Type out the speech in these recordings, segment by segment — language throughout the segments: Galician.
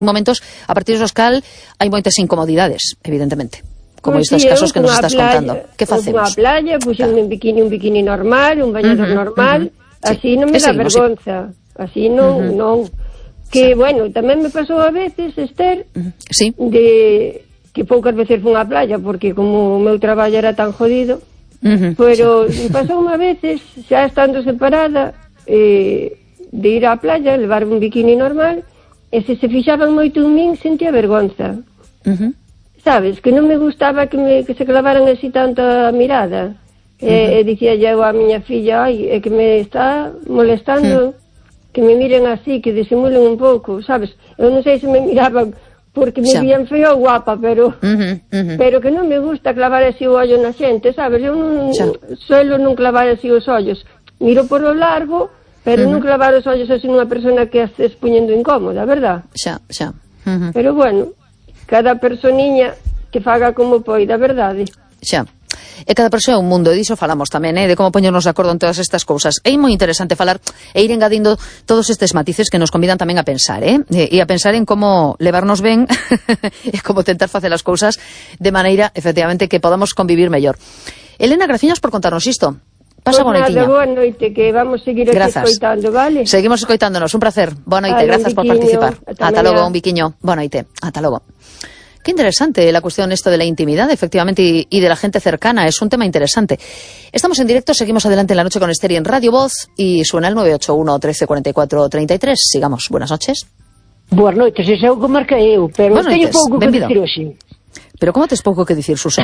momentos a partir dos cal hai moitas incomodidades, evidentemente, como estes casos que nos estás contando. Que facemos? Unha playa, puxen un bikini normal, un bañador normal, así non me dá vergonza, así non. Que, bueno, tamén me pasou a veces, Esther, de que poucas veces fun á playa, porque como o meu traballo era tan jodido, pero me pasou unha veces, xa estando separada, de ir á playa, levar un bikini normal, e se fixaban moito en min, sentía vergonza. Sabes, que non me gustaba que se clavaran así tanta mirada. E dicía eu a miña filla, ai, é que me está molestando que me miren así, que disimulen un pouco, sabes? Eu non sei se me miraban porque me vían feo ou guapa, pero que non me gusta clavar así o ollo na xente, sabes? Eu non suelo non clavar así os ollos. Miro por o largo, pero non clavar os ollos así nunha persona que estés poñendo incómoda, verdad? Xa. Pero bueno, cada personiña que faga como poida, verdade? Xa. E cada persoa é un mundo, e diso falamos tamén, de como poñernos de acordo en todas estas cousas. É moi interesante falar e ir engadindo todos estes matices que nos convidan tamén a pensar, e a pensar en como levarnos ben e como tentar facer as cousas de maneira, efectivamente, que podamos convivir mellor. Elena, graciñas por contarnos isto. Pasa boa noitiña. Boa noite, que vamos seguir aquí escoitando, vale? Seguimos escoitándonos, un placer. Boa noite, grazas por participar. Ata logo, un biquiño. Boa noite, ata logo. Qué interesante la cuestión esto de la intimidad, efectivamente, y de la gente cercana. Es un tema interesante. Estamos en directo, seguimos adelante en la noche con Esther en Radio Voz y suena el 981 13 44 33. Sigamos. Buenas noches. Boas noites, ese é o que marquei eu, pero teño pouco que dicir hoxe. Pero como tes pouco que dicir, Suso?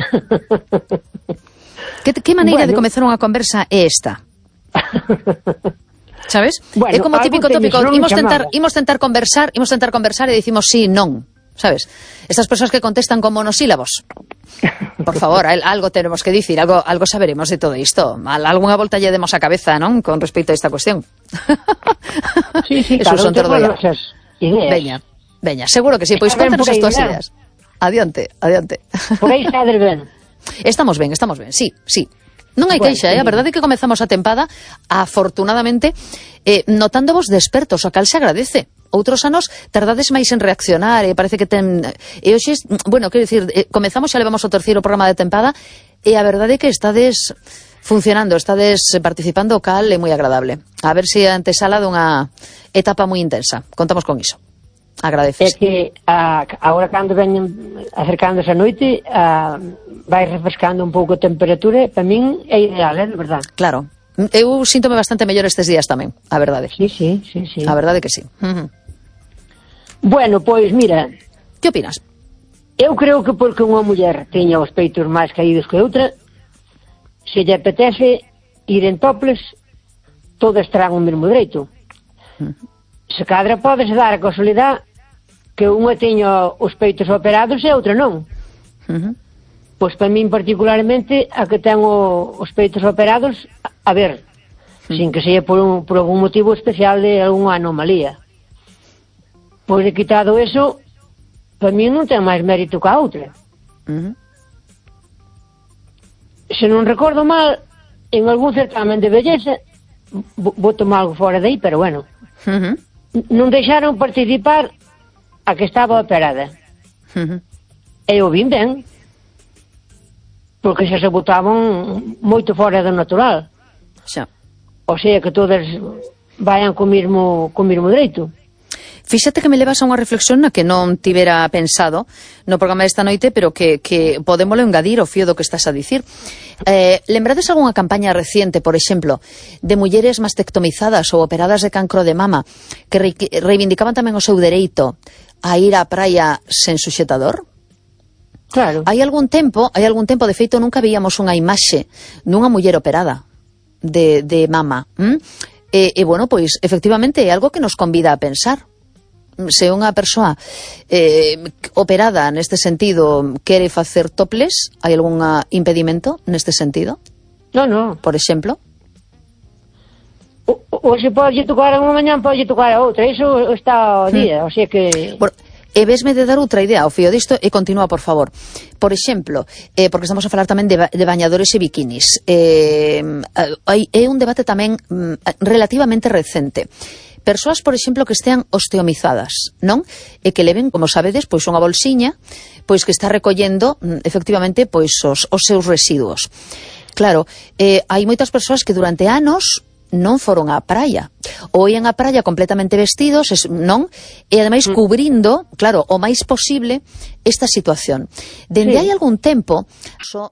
Que maneira de comezar unha conversa é esta? Sabes? Bueno, é como típico tópico, imos tentar conversar e dicimos sí, non. ¿Sabes? Estas persoas que contestan con monosílabos. Por favor, algo tenemos que dicir, algo saberemos de todo isto. Algunha volta lle demos a cabeza, non? Con respecto a esta cuestión. Sí, claro, son ideas. Veña, seguro que sí, pois contanos as túas ideas. Adiante. Por aí estades ben. Estamos ben, sí. Non hai queixa, a verdade é que comezamos a tempada, afortunadamente, notándovos despertos, o cal se agradece. Outros anos tardades máis en reaccionar, parece que e hoxe, bueno, quero dicir, comezamos, xa levamos o terceiro programa de tempada, e a verdade é que estades funcionando, estades participando, o cal é moi agradable. A ver se a antesala dunha etapa moi intensa. Contamos con iso. Agradeces. É que agora cando veñen acercándose a noite vai refrescando un pouco a temperatura, para min é ideal, de verdade. Claro, eu síntome bastante mellor estes días tamén, a verdade. Sí. A verdade que sí. Bueno, pois mira, que opinas? Eu creo que porque unha muller teña os peitos máis caídos que outra, se lle apetece ir en toples, todas terán o mesmo dereito. Se cadra podes dar a casualidade que unha teña os peitos operados e outra non. Pois para min particularmente a que ten os peitos operados, a ver, sin que seja por algún motivo especial de algunha anomalía. Pois de quitado eso, para min non ten máis mérito que a outra. Se non recordo mal, en algún certamen de belleza, vou tomar algo fora de aí, pero bueno, non deixaron participar a que estaba operada. E eu vim ben, porque xa se botaban moito fora do natural. O sea que todas vayan co mesmo dereito. Fíxate que me levas a unha reflexión na que non tivera pensado no programa desta noite, pero que podémolo engadir ao fío do que estás a dicir. Lembrades algunha campaña reciente, por exemplo, de mulleres mastectomizadas ou operadas de cancro de mama que reivindicaban tamén o seu dereito a ir á praia sen suxetador? Claro. Hai algún tempo, de feito, nunca veíamos unha imaxe dunha muller operada de mama. E bueno, pois, efectivamente, é algo que nos convida a pensar. Se unha persoa operada neste sentido quere facer toples, hai algún impedimento neste sentido? Non. Por exemplo? Hoxe pode tocar unha mañá, pode tocar a outra. Iso está ao día, o sea que... E vesme de dar outra idea ao fío disto e continúa, por favor. Por exemplo, porque estamos a falar tamén de bañadores e bikinis. É un debate tamén relativamente recente. persoas, por exemplo, que estean osteomizadas, non? E que leven, como sabedes, pois unha bolsiña, pois que está recollendo, efectivamente, pois os seus residuos. Claro, hai moitas persoas que durante anos non foron á praia, ou ian á praia completamente vestidos, non? E ademais cubrindo, claro, o máis posible esta situación. Dende hai algún tempo,